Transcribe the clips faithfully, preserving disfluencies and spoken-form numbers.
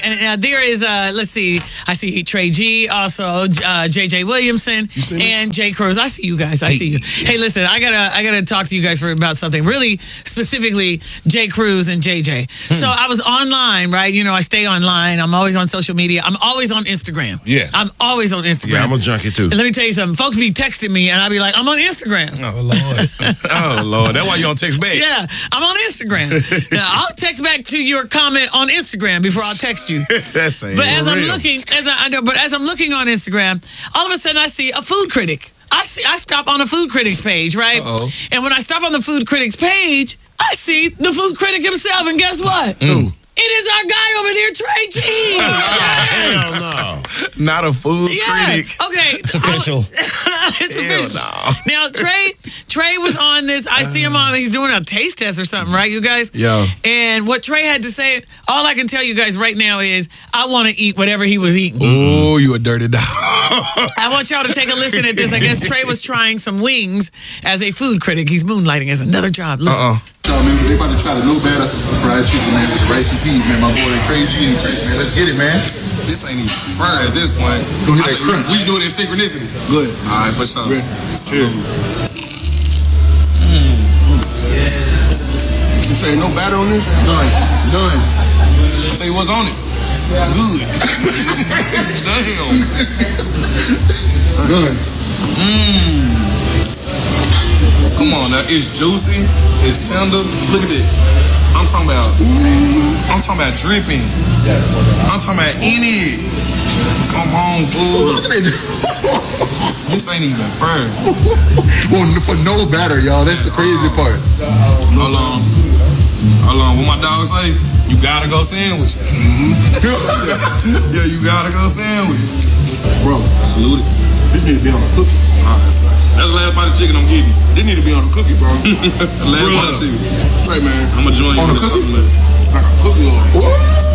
And uh, there is, uh, let's see, I see Trey G, also uh, J J Williamson, and Jay Cruz. I see you guys. I hey. see you. Hey, listen, I gotta, I gotta talk to you guys for about something. Really, specifically, Jay Cruz and J J. Hmm. So I was online, right? You know, I stay online. I'm always on social media. I'm always on Instagram. Yes, I'm always on Instagram. Yeah, I'm a junkie too. And let me tell you something. Folks be texting me, and I be like, I'm on Instagram. Oh Lord. Oh Lord. That's why you don't text back. Yeah, I'm on Instagram. Now, I'll text back to your comment on Instagram before I'll text you. That's but as I'm real. looking, as I, I know, but as I'm looking on Instagram, all of a sudden I see a food critic. I see, I stop on a food critics page, right? Uh-oh. And when I stop on the food critics page, I see the food critic himself, and guess what? Mm. It is our guy over there, Trey G. Hell no. Not a food yeah. critic. Okay. It's official. It's Hell official. no. Now, Trey, Trey was on this. I see him on, he's doing a taste test or something, right, you guys? Yeah. And what Trey had to say, all I can tell you guys right now is, I want to eat whatever he was eating. Oh, you a dirty dog. I want y'all to take a listen at this. I guess Trey was trying some wings as a food critic. He's moonlighting as another job. Listen. Uh-uh. Y'all, man, they about to try to know better. Fried chicken, man, with rice and peas, man. My boy Trey G and Chris, man. Let's get it, man. This ain't even fire at this point. Go hit that crunch. We do it in synchronicity. Good. All right, for sure. Good. Cheers. Mm. You say no batter on this? None. None. Say what's on it? Good. Damn. None. Mmm. Come on now, it's juicy, it's tender. Look at it. I'm talking about, I'm talking about dripping. I'm talking about in it. Come on, fool. Look at that. This ain't even fair. Well, for no batter, y'all. That's the crazy part. Hold on. Hold on. What my dog say? You gotta go sandwich. Yeah, you gotta go sandwich. Bro, salute it. This need to be on a cookie. All right. That's the last bite of chicken I'm getting. This need to be on a cookie, bro. The last bite of chicken. Straight, man. I'm gonna join you on with a cookie? Like a cookie or what?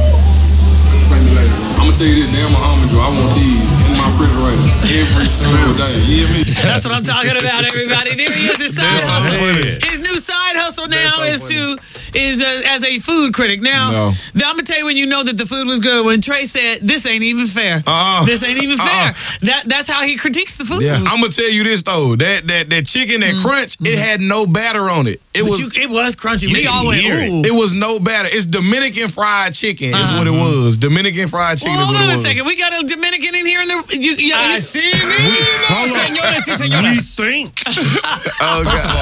Thank me later. I'm gonna tell you this, damn my almond joy. I want these in my refrigerator every single day. You hear me? That's what I'm talking about, everybody. There he is, his side That's hustle. so His new side hustle now so is funny. to is a, as a food critic. Now, No. I'm gonna tell you when you know that the food was good. When Trey said, "This ain't even fair. Uh-uh. This ain't even Uh-uh. fair." That that's how he critiques the food. Yeah. I'm gonna tell you this though. That that that chicken, that crunch, it had no batter on it. It But was you, it was crunchy. We You all went, hear it. ooh. It was no batter. It's Dominican fried chicken is Uh-huh. what it was. Dominican fried chicken Well, is hold what on it a was. second. We got a Dominican in here in the. You, you, I you, see me. Hold on. Señores y señoras. We think. Oh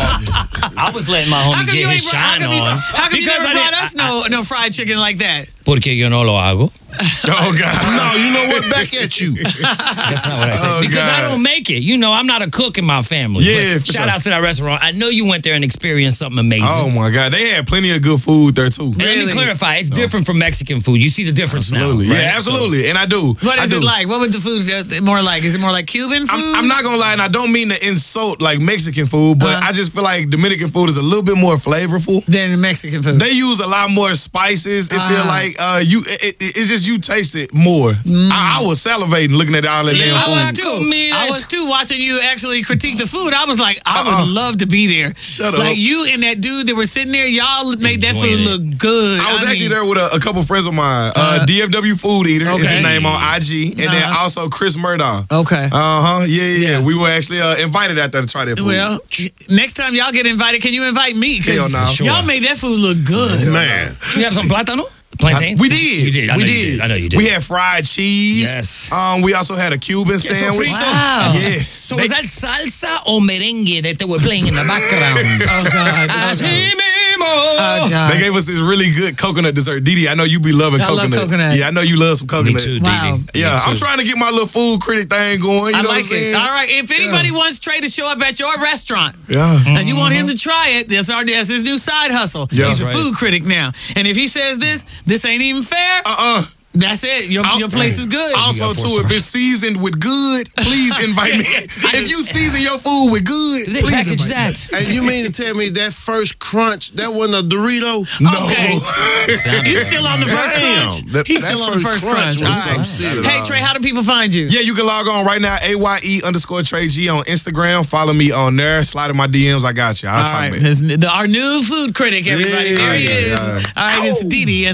God. I was letting my how homie come you get ain't his brought, how shine come you, on. how come you Because never I brought didn't- us no no fried chicken like that? Porque yo no lo hago. Oh God. No, you know what? Back at you. That's not what I said. Oh, because I God. don't make it. You know, I'm not a cook in my family. Yeah, But for shout sure. out to that restaurant. I know you went there and experienced something amazing. Oh my God. They had plenty of good food there too. And let Really? me clarify, it's different from Mexican food. You see the difference Absolutely. now. right? Yeah, absolutely. And I do. What I is do. it like? What would the food uh, more like? Is it more like Cuban food? I'm, I'm not gonna lie, and I don't mean to insult like Mexican food, but Uh-huh. I just feel like Dominican food is a little bit more flavorful. than Mexican food. They use a lot more spices. It feel Ah. like uh, you. It, it, it's just you taste it more. I, I was salivating looking at all that Yeah, damn I food. was too. Comida. I was too watching you actually critique the food. I was like, I Uh-uh. would love to be there. Shut like up. you and that dude that were sitting there, y'all made that Enjoying food it. look good. I was I actually mean, there with a, a couple friends of mine. Uh, Uh, D F W Food Eater is okay. his name on I G, and then Uh-huh. also Chris Murdoch. Okay. Uh huh. Yeah, yeah, Yeah. We were actually uh, invited out there to try that food. Well, next time y'all get invited, can you invite me? 'Cause Hell no. Sure. Y'all made that food look good. Man. You have some plátano? Plantain? We did. You did. I we know did. you did. I know you did. We had fried cheese. Yes. Um, we also had a Cuban sandwich. sofrito. Wow. Yes. So They- was that salsa or merengue that they were playing in the background? Oh God. Así mismo. Oh God. They gave us this really good coconut dessert. Didi, I know you be loving I love coconut. coconut. Yeah, I know you love some Me coconut. too, Wow. Didi. Yeah, Me I'm too. trying to get my little food critic thing going. You I know like what I'm saying? it. All right. If anybody wants Trey to show up at your restaurant Yeah. and you want him to try it, that's our that's his new side hustle. Yeah. He's a Right. food critic now. And if he says this, this ain't even fair, Uh-uh. that's it. Your, your place is good. Also, got four too, if stars. it's seasoned with good, please invite me. If you season your food with good, They please package invite that. And you mean to tell me that first crunch, that wasn't a Dorito? me. No. Okay. You still on the first Damn. crunch? That- He's that still on the first first crunch. crunch All was right. something serious. Hey, Trey, how do people find you? Yeah, you can log on right now, A Y E underscore Trey G on Instagram. Follow me on there. Slide in my D Ms. I got you. I'll All talk right. to you. His- the- our new food critic, everybody. Yeah. There he Yeah, is. yeah. All right, it's Didi in the morning.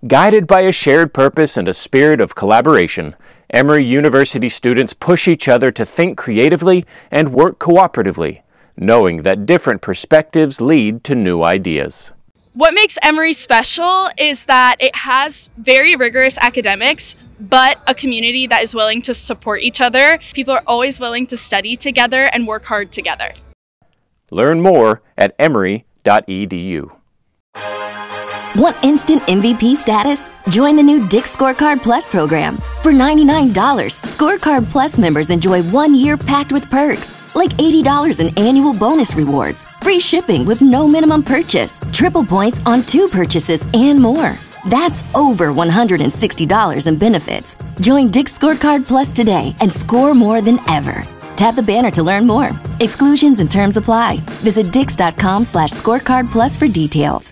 Guided by a shared purpose and a spirit of collaboration, Emory University students push each other to think creatively and work cooperatively, knowing that different perspectives lead to new ideas. What makes Emory special is that it has very rigorous academics, but a community that is willing to support each other. People are always willing to study together and work hard together. Learn more at emory dot e d u. Want instant M V P status? Join the new Dick's Scorecard Plus program. For ninety-nine dollars, Scorecard Plus members enjoy one year packed with perks, like eighty dollars in annual bonus rewards, free shipping with no minimum purchase, triple points on two purchases, and more. That's over one hundred sixty dollars in benefits. Join Dick's Scorecard Plus today and score more than ever. Tap the banner to learn more. Exclusions and terms apply. Visit dix.com slash scorecard plus for details.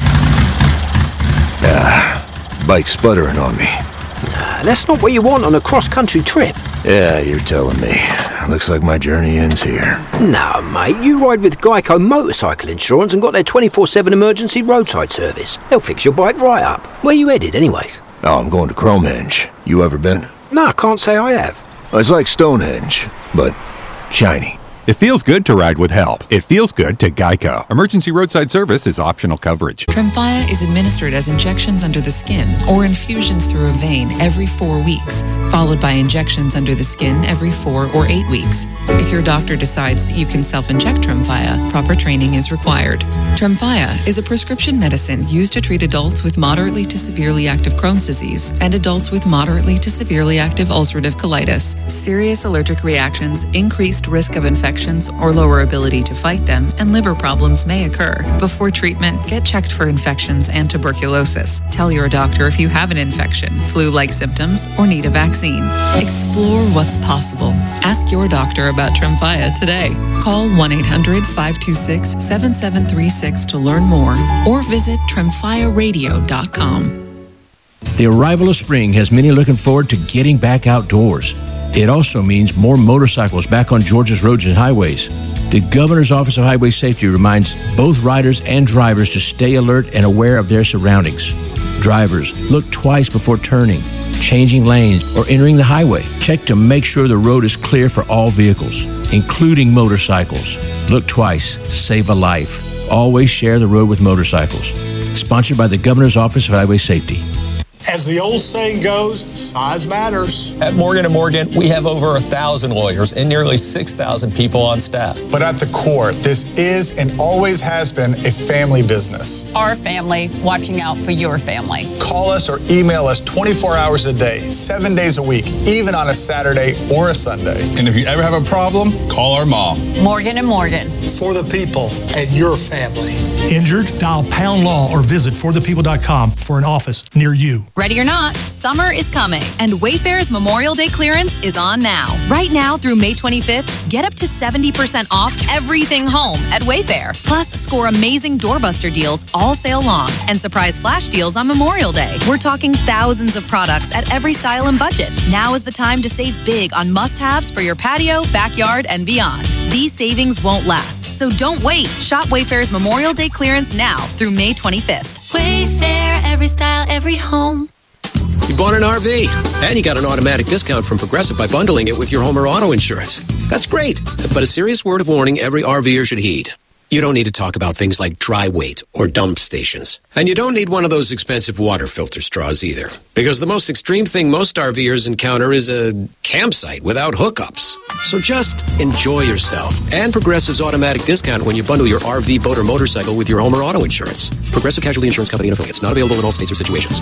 Ah, bike's sputtering on me. Nah, that's not what you want on a cross-country trip. Yeah, you're telling me. Looks like my journey ends here. No, mate, you ride with Geico Motorcycle Insurance and got their twenty-four seven emergency roadside service. They'll fix your bike right up. Where you headed, anyways? Oh, I'm going to Cromenge. You ever been? No, I can't say I have. It's like Stonehenge, but shiny. It feels good to ride with help. It feels good to Geico. Emergency roadside service is optional coverage. Tremfya is administered as injections under the skin or infusions through a vein every four weeks, followed by injections under the skin every four or eight weeks. If your doctor decides that you can self-inject Tremfya, proper training is required. Tremfya is a prescription medicine used to treat adults with moderately to severely active Crohn's disease and adults with moderately to severely active ulcerative colitis. Serious allergic reactions, increased risk of infection, or lower ability to fight them, and liver problems may occur. Before treatment, get checked for infections and tuberculosis. Tell your doctor if you have an infection, flu-like symptoms, or need a vaccine. Explore what's possible. Ask your doctor about Tremfya today. Call one eight hundred five two six seven seven three six to learn more, or visit tremfya radio dot com. The arrival of spring has many looking forward to getting back outdoors. It also means more motorcycles back on Georgia's roads and highways. The Governor's Office of Highway Safety reminds both riders and drivers to stay alert and aware of their surroundings. Drivers, look twice before turning, changing lanes, or entering the highway. Check to make sure the road is clear for all vehicles, including motorcycles. Look twice, save a life. Always share the road with motorcycles. Sponsored by the Governor's Office of Highway Safety. As the old saying goes, size matters. At Morgan and Morgan, we have over a thousand lawyers and nearly six thousand people on staff. But at the core, this is and always has been a family business. Our family watching out for your family. Call us or email us twenty-four hours a day, seven days a week, even on a Saturday or a Sunday. And if you ever have a problem, call our mom. Morgan and Morgan. For the people and your family. Injured? Dial pound law or visit for the people dot com for an office near you. Ready or not, summer is coming, and Wayfair's Memorial Day clearance is on now. Right now through May twenty-fifth, get up to seventy percent off everything home at Wayfair. Plus, score amazing doorbuster deals all sale long and surprise flash deals on Memorial Day. We're talking thousands of products at every style and budget. Now is the time to save big on must-haves for your patio, backyard, and beyond. These savings won't last, so don't wait. Shop Wayfair's Memorial Day clearance now through May twenty-fifth. Wayfair, every style, every home. You bought an R V, and you got an automatic discount from Progressive by bundling it with your home or auto insurance. That's great, but a serious word of warning every RVer should heed. You don't need to talk about things like dry weight or dump stations. And you don't need one of those expensive water filter straws either. Because the most extreme thing most RVers encounter is a campsite without hookups. So just enjoy yourself. And Progressive's automatic discount when you bundle your R V, boat, or motorcycle with your home or auto insurance. Progressive Casualty Insurance Company and affiliates. Not available in all states or situations.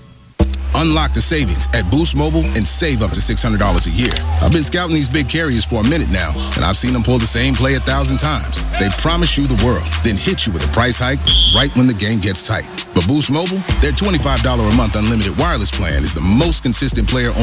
Unlock the savings at Boost Mobile and save up to six hundred dollars a year. I've been scouting these big carriers for a minute now, and I've seen them pull the same play a thousand times. They promise you the world, then hit you with a price hike right when the game gets tight. But Boost Mobile, their twenty-five dollars a month unlimited wireless plan is the most consistent player on